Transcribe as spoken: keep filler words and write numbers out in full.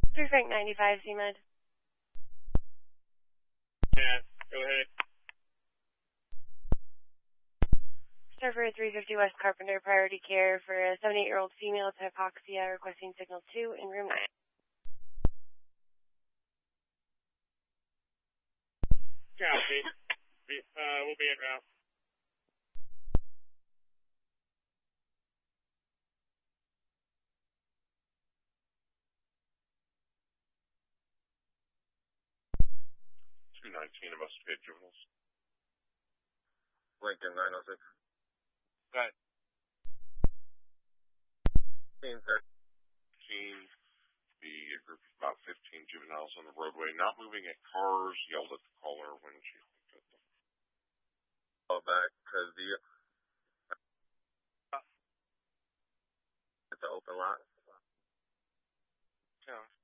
three Frank ninety-five, C M E D. Yeah, go ahead. Server three fifty West Carpenter, priority care for a seventy-eight-year-old female with hypoxia requesting signal two in room nine. Copy. Uh, we'll be en route. two nineteen investigated juveniles. Lincoln nine oh six. Go ahead. thirteen, the group of about fifteen juveniles on the roadway, not moving at cars, yelled at the caller when she looked at them. Call back because the it's an open lot. Yeah.